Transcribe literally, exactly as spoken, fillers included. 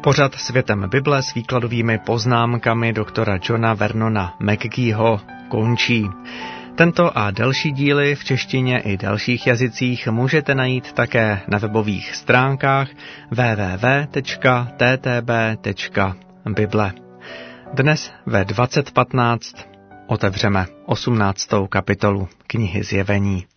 Pořad Světem Bible s výkladovými poznámkami doktora Johna Vernona McGeeho končí. Tento a další díly v češtině i dalších jazycích můžete najít také na webových stránkách w w w tečka t t b tečka bible. Dnes ve dvacet patnáct otevřeme osmnáctou kapitolu knihy Zjevení.